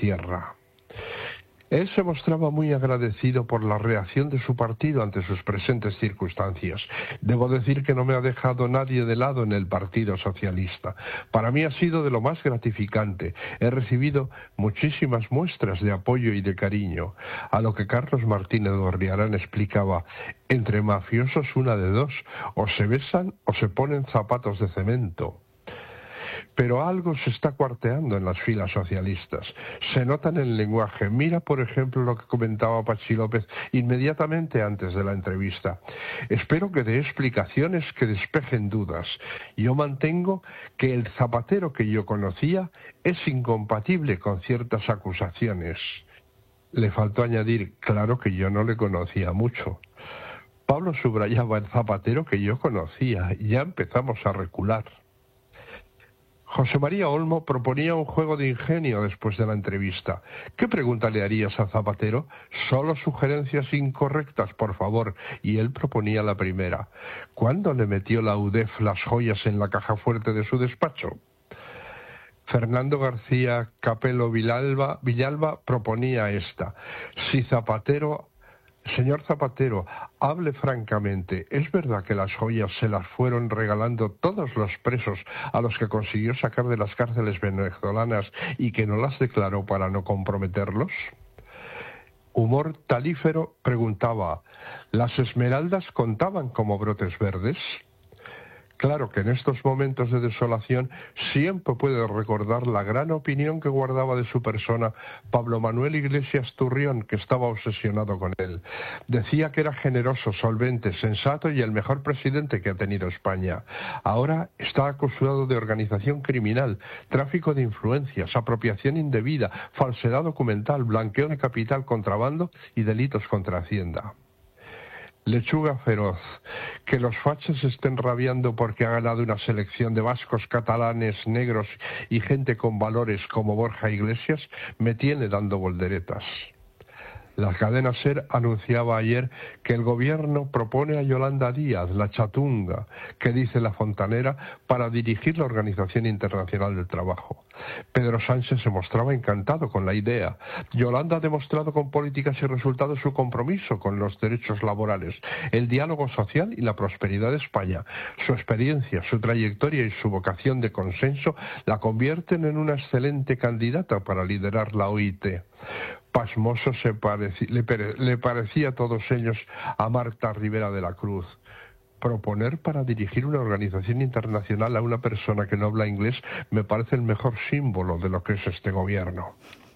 tierra. Él se mostraba muy agradecido por la reacción de su partido ante sus presentes circunstancias. Debo decir que no me ha dejado nadie de lado en el Partido Socialista. Para mí ha sido de lo más gratificante. He recibido muchísimas muestras de apoyo y de cariño. A lo que Carlos Martínez Gorriarán explicaba: entre mafiosos una de dos, o se besan o se ponen zapatos de cemento. Pero algo se está cuarteando en las filas socialistas. Se nota en el lenguaje. Mira, por ejemplo, lo que comentaba Patxi López inmediatamente antes de la entrevista. Espero que dé explicaciones que despejen dudas. Yo mantengo que el Zapatero que yo conocía es incompatible con ciertas acusaciones. Le faltó añadir: claro que yo no le conocía mucho. Pablo subrayaba: el Zapatero que yo conocía. Ya empezamos a recular. José María Olmo proponía un juego de ingenio después de la entrevista. ¿Qué pregunta le harías a Zapatero? Solo sugerencias incorrectas, por favor. Y él proponía la primera. ¿Cuándo le metió la UDEF las joyas en la caja fuerte de su despacho? Fernando García Capelo Villalba proponía esta. Señor Zapatero, hable francamente. ¿Es verdad que las joyas se las fueron regalando todos los presos a los que consiguió sacar de las cárceles venezolanas y que no las declaró para no comprometerlos? Humor Talífero preguntaba: ¿las esmeraldas contaban como brotes verdes? Claro que en estos momentos de desolación siempre puede recordar la gran opinión que guardaba de su persona Pablo Manuel Iglesias Turrión, que estaba obsesionado con él. Decía que era generoso, solvente, sensato y el mejor presidente que ha tenido España. Ahora está acusado de organización criminal, tráfico de influencias, apropiación indebida, falsedad documental, blanqueo de capital, contrabando y delitos contra Hacienda. Lechuga feroz. Que los fachas estén rabiando porque ha ganado una selección de vascos, catalanes, negros y gente con valores como Borja Iglesias me tiene dando volteretas. La cadena SER anunciaba ayer que el gobierno propone a Yolanda Díaz, la chatunga, que dice la fontanera, para dirigir la Organización Internacional del Trabajo. Pedro Sánchez se mostraba encantado con la idea. Yolanda ha demostrado con políticas y resultados su compromiso con los derechos laborales, el diálogo social y la prosperidad de España. Su experiencia, su trayectoria y su vocación de consenso la convierten en una excelente candidata para liderar la OIT. Pasmoso le parecía a todos ellos a Marta Rivera de la Cruz. Proponer para dirigir una organización internacional a una persona que no habla inglés me parece el mejor símbolo de lo que es este gobierno.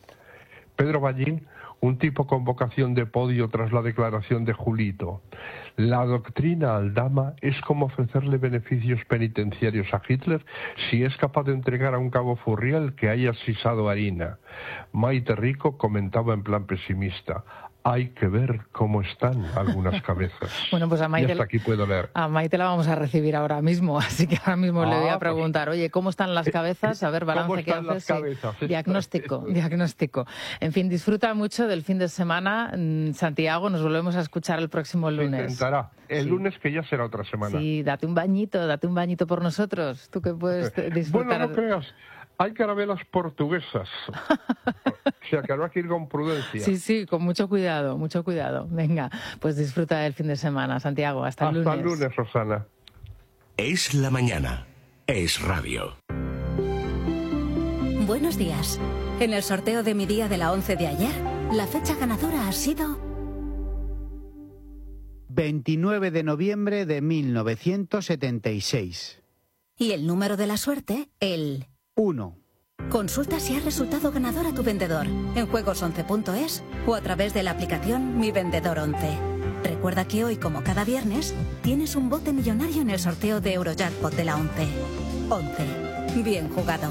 Pedro Ballín, un tipo con vocación de podio tras la declaración de Julito. La doctrina Aldama es como ofrecerle beneficios penitenciarios a Hitler si es capaz de entregar a un cabo Furriel que haya sisado harina. Maite Rico comentaba en plan pesimista: hay que ver cómo están algunas cabezas. Bueno, pues a Maite, y hasta aquí puedo leer. A Maite la vamos a recibir ahora mismo, así que ahora mismo le voy a preguntar, oye, ¿cómo están las cabezas? A ver, balance que haces. Sí. Diagnóstico. En fin, disfruta mucho del fin de semana, Santiago, nos volvemos a escuchar el próximo lunes. Intentará. El lunes, que ya será otra semana. Sí, date un bañito por nosotros, tú que puedes disfrutar. Bueno, no creas. Hay carabelas portuguesas. O sea, que habrá que ir con prudencia. Sí, con mucho cuidado. Venga, pues disfruta del fin de semana, Santiago. Hasta el lunes. Hasta el lunes, Rosana. Es la mañana. Es radio. Buenos días. En el sorteo de mi día de la 11 de ayer, la fecha ganadora ha sido 29 de noviembre de 1976. Y el número de la suerte, el 1. Consulta si has resultado ganador a tu vendedor en juegos11.es o a través de la aplicación Mi Vendedor 11. Recuerda que hoy, como cada viernes, tienes un bote millonario en el sorteo de Eurojackpot de la 11. 11. Bien jugado.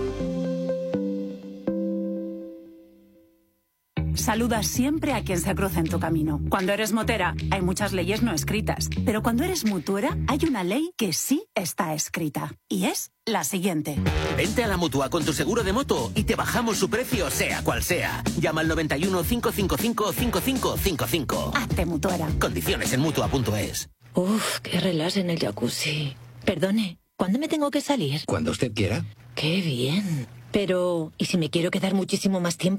Saluda siempre a quien se cruce en tu camino. Cuando eres motera, hay muchas leyes no escritas. Pero cuando eres mutuera, hay una ley que sí está escrita. Y es la siguiente. Vente a la Mutua con tu seguro de moto y te bajamos su precio, sea cual sea. Llama al 91 555 5555. Hazte mutuera. Condiciones en Mutua.es. Uf, qué relax en el jacuzzi. Perdone, ¿cuándo me tengo que salir? Cuando usted quiera. Qué bien. Pero, ¿y si me quiero quedar muchísimo más tiempo?